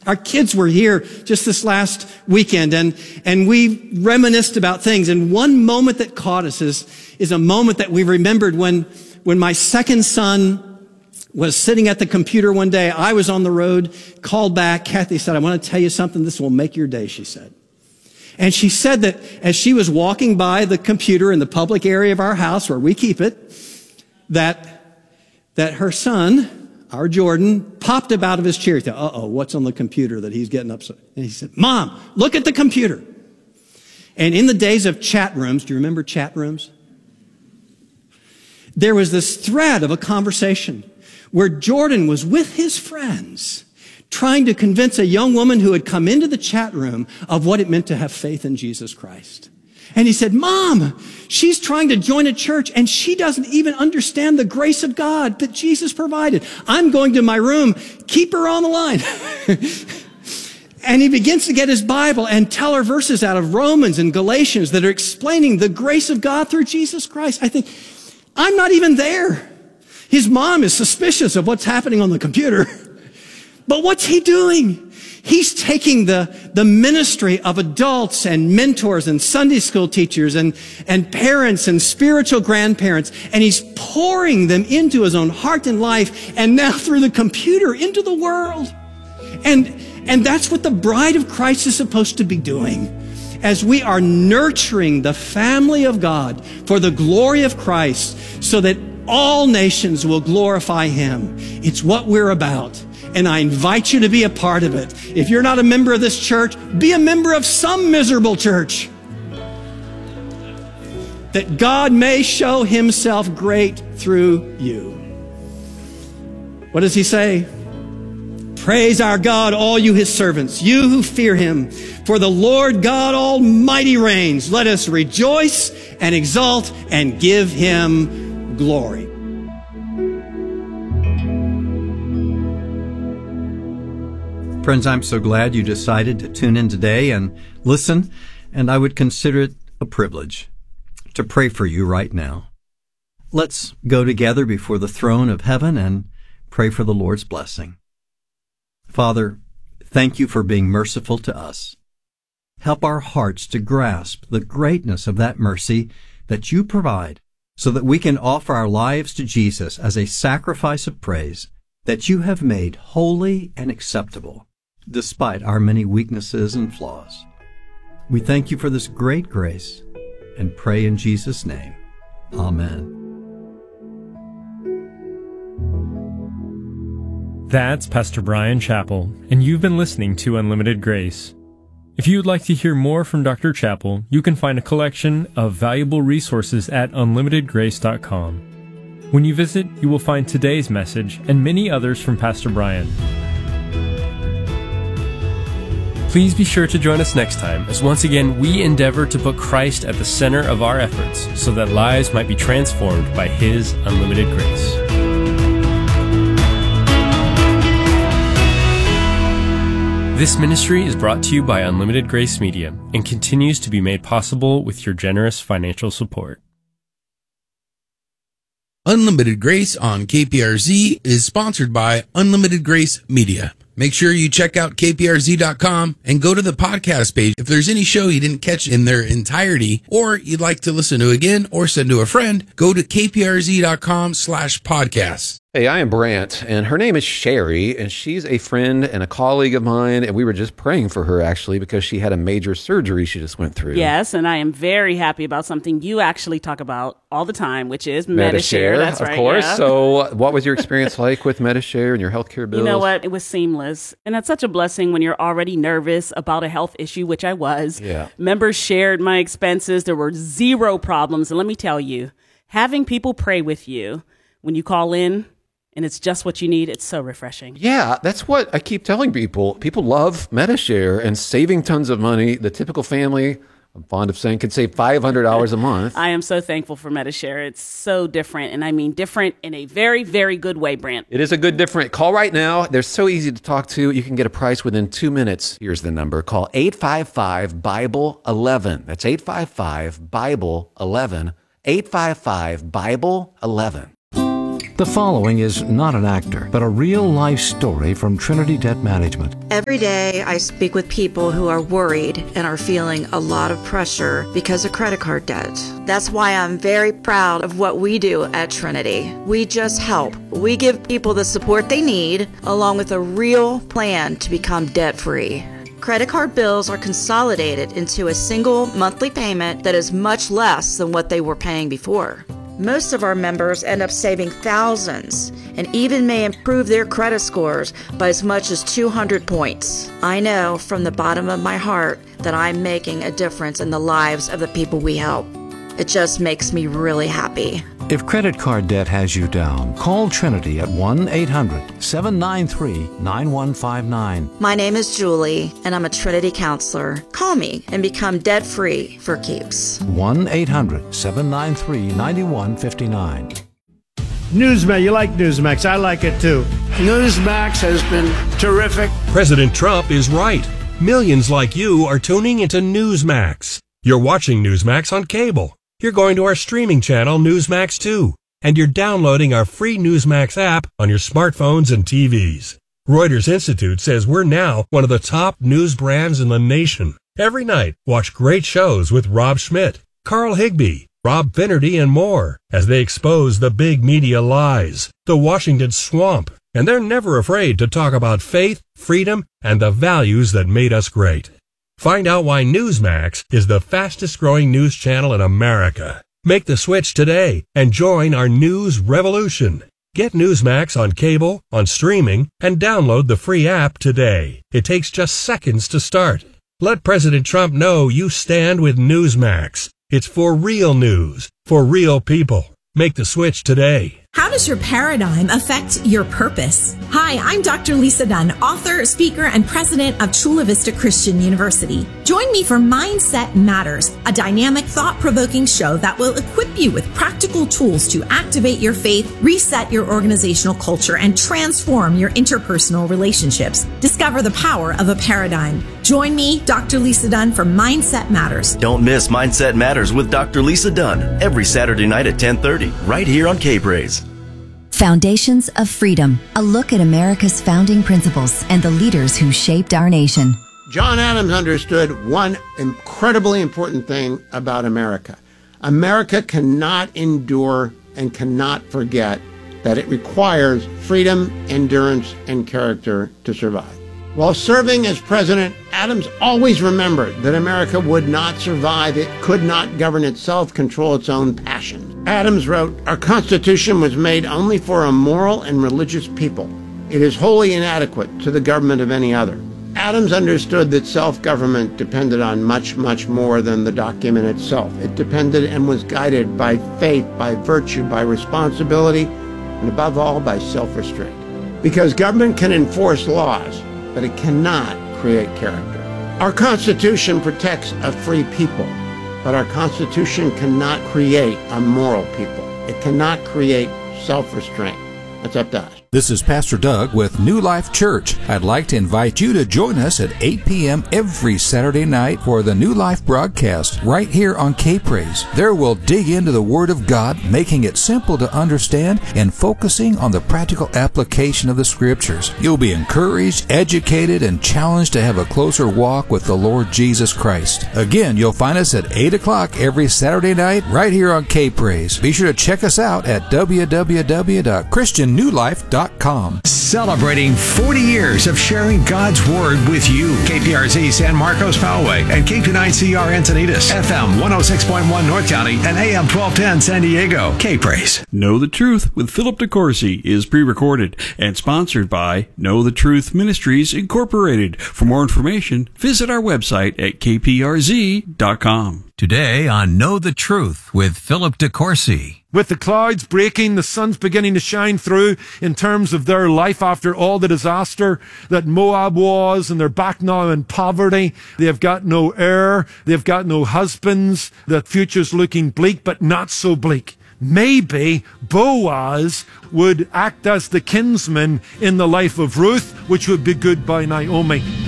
Our kids were here just this last weekend, and we reminisced about things. And one moment that caught us is a moment that we remembered when my second son was sitting at the computer one day. I was on the road, called back. Kathy said, "I want to tell you something. This will make your day," she said. And she said that as she was walking by the computer in the public area of our house where we keep it, that her son, our Jordan, popped up out of his chair. He said, "Uh-oh, what's on the computer that he's getting upset?" And he said, "Mom, look at the computer." And in the days of chat rooms, do you remember chat rooms? There was this thread of a conversation where Jordan was with his friends trying to convince a young woman who had come into the chat room of what it meant to have faith in Jesus Christ. And he said, "Mom, she's trying to join a church and she doesn't even understand the grace of God that Jesus provided. I'm going to my room. Keep her on the line." And he begins to get his Bible and tell her verses out of Romans and Galatians that are explaining the grace of God through Jesus Christ. I think, I'm not even there. His mom is suspicious of what's happening on the computer. But what's he doing? He's taking the ministry of adults and mentors and Sunday school teachers and parents and spiritual grandparents, and he's pouring them into his own heart and life, and now through the computer into the world. And that's what the bride of Christ is supposed to be doing. As we are nurturing the family of God for the glory of Christ so that all nations will glorify him. It's what we're about. And I invite you to be a part of it. If you're not a member of this church, be a member of some miserable church. That God may show himself great through you. What does he say? "Praise our God, all you his servants, you who fear him. For the Lord God Almighty reigns. Let us rejoice and exult and give him glory." Friends, I'm so glad you decided to tune in today and listen, and I would consider it a privilege to pray for you right now. Let's go together before the throne of heaven and pray for the Lord's blessing. Father, thank you for being merciful to us. Help our hearts to grasp the greatness of that mercy that you provide so that we can offer our lives to Jesus as a sacrifice of praise that you have made holy and acceptable, despite our many weaknesses and flaws. We thank you for this great grace and pray in Jesus' name. Amen. That's Pastor Bryan Chapell, and you've been listening to Unlimited Grace. If you would like to hear more from Dr. Chapell, you can find a collection of valuable resources at unlimitedgrace.com. When you visit, you will find today's message and many others from Pastor Bryan. Please be sure to join us next time as once again we endeavor to put Christ at the center of our efforts so that lives might be transformed by his unlimited grace. This ministry is brought to you by Unlimited Grace Media and continues to be made possible with your generous financial support. Unlimited Grace on KPRZ is sponsored by Unlimited Grace Media. Make sure you check out kprz.com and go to the podcast page. If there's any show you didn't catch in their entirety or you'd like to listen to again or send to a friend, go to kprz.com/podcasts. Hey, I am Brant, and her name is Sherry, and she's a friend and a colleague of mine, and we were just praying for her, actually, because she had a major surgery she just went through. Yes, and I am very happy about something you actually talk about all the time, which is Medi-Share. That's right, of course. Yeah. So what was your experience like with Medi-Share and your healthcare bills? You know what? It was seamless, and that's such a blessing when you're already nervous about a health issue, which I was. Yeah. Members shared my expenses. There were zero problems, and let me tell you, having people pray with you when you call in, and it's just what you need, it's so refreshing. Yeah, that's what I keep telling people. People love Medi-Share and saving tons of money. The typical family, I'm fond of saying, could save $500 a month. I am so thankful for Medi-Share. It's so different, and I mean different in a very, very good way, Brant. It is a good different. Call right now. They're so easy to talk to. You can get a price within 2 minutes. Here's the number. Call 855-BIBLE-11. That's 855-BIBLE-11. 855-BIBLE-11. The following is not an actor, but a real-life story from Trinity Debt Management. Every day I speak with people who are worried and are feeling a lot of pressure because of credit card debt. That's why I'm very proud of what we do at Trinity. We just help. We give people the support they need, along with a real plan to become debt-free. Credit card bills are consolidated into a single monthly payment that is much less than what they were paying before. Most of our members end up saving thousands and even may improve their credit scores by as much as 200 points. I know from the bottom of my heart that I'm making a difference in the lives of the people we help. It just makes me really happy. If credit card debt has you down, call Trinity at 1-800-793-9159. My name is Julie, and I'm a Trinity counselor. Call me and become debt-free for keeps. 1-800-793-9159. Newsmax, you like Newsmax. I like it too. Newsmax has been terrific. President Trump is right. Millions like you are tuning into Newsmax. You're watching Newsmax on cable. You're going to our streaming channel, Newsmax 2, and you're downloading our free Newsmax app on your smartphones and TVs. Reuters Institute says we're now one of the top news brands in the nation. Every night, watch great shows with Rob Schmidt, Carl Higbie, Rob Finnerty, and more as they expose the big media lies, the Washington swamp, and they're never afraid to talk about faith, freedom, and the values that made us great. Find out why Newsmax is the fastest growing news channel in America. Make the switch today and join our news revolution. Get Newsmax on cable, on streaming, and download the free app today. It takes just seconds to start. Let President Trump know you stand with Newsmax. It's for real news, for real people. Make the switch today. How does your paradigm affect your purpose? Hi, I'm Dr. Lisa Dunn, author, speaker, and president of Chula Vista Christian University. Join me for Mindset Matters, a dynamic, thought-provoking show that will equip you with practical tools to activate your faith, reset your organizational culture, and transform your interpersonal relationships. Discover the power of a paradigm. Join me, Dr. Lisa Dunn, for Mindset Matters. Don't miss Mindset Matters with Dr. Lisa Dunn every Saturday night at 10:30, right here on K-Praise. Foundations of Freedom, a look at America's founding principles and the leaders who shaped our nation. John Adams understood one incredibly important thing about America. America cannot endure and cannot forget that it requires freedom, endurance, and character to survive. While serving as president, Adams always remembered that America would not survive. It could not govern itself, control its own passions. Adams wrote, "Our Constitution was made only for a moral and religious people. It is wholly inadequate to the government of any other." Adams understood that self-government depended on much, much more than the document itself. It depended and was guided by faith, by virtue, by responsibility, and above all, by self-restraint. Because government can enforce laws, but it cannot create character. Our Constitution protects a free people, but our Constitution cannot create a moral people. It cannot create self-restraint. That's up to us. This is Pastor Doug with New Life Church. I'd like to invite you to join us at 8 p.m. every Saturday night for the New Life broadcast right here on K-Praise. There we'll dig into the Word of God, making it simple to understand and focusing on the practical application of the Scriptures. You'll be encouraged, educated, and challenged to have a closer walk with the Lord Jesus Christ. Again, you'll find us at 8 o'clock every Saturday night right here on K-Praise. Be sure to check us out at www.christiannewlife.com. Celebrating 40 years of sharing God's Word with you. KPRZ San Marcos Poway and K29CR Encinitas, FM 106.1 North County and AM 1210 San Diego. K-Praise. Know the Truth with Philip DeCourcy is pre-recorded and sponsored by Know the Truth Ministries Incorporated. For more information, visit our website at kprz.com. Today on Know the Truth with Philip DeCourcy. With the clouds breaking, the sun's beginning to shine through in terms of their life after all the disaster that Moab was, and they're back now in poverty. They've got no heir. They've got no husbands. The future's looking bleak, but not so bleak. Maybe Boaz would act as the kinsman in the life of Ruth, which would be good by Naomi.